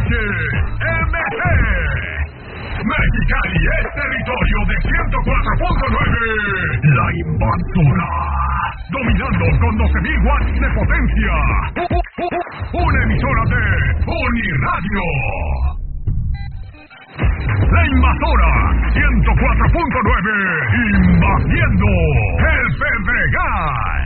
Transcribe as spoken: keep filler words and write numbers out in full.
H M G. Mexicali es territorio de ciento cuatro punto nueve. La Invasora. Dominando con doce mil watts de potencia. Una emisora de Uniradio. La Invasora ciento cuatro punto nueve. Invadiendo el Pedregal.